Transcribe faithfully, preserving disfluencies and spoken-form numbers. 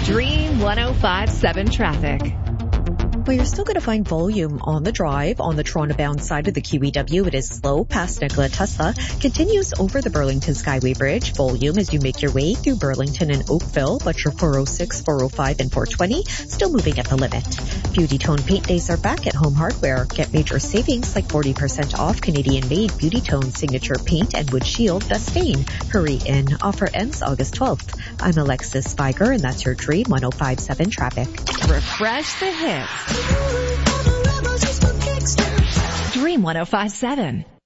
Dream one oh five point seven traffic. Well, you're still going to find volume on the drive. On the Toronto-bound side of the Q E W, it is slow past Nikola Tesla. Continues over the Burlington Skyway Bridge. Volume as you make your way through Burlington and Oakville, but your four oh six, four oh five, and four twenty still moving at the limit. Beauty Tone paint days are back at Home Hardware. Get major savings like forty percent off Canadian-made Beauty Tone signature paint and wood shield Dastain. Hurry in. Offer ends August twelfth. I'm Alexis Spiger, and that's your Dream one oh five point seven traffic. Refresh the hits. Dream one oh five point seven.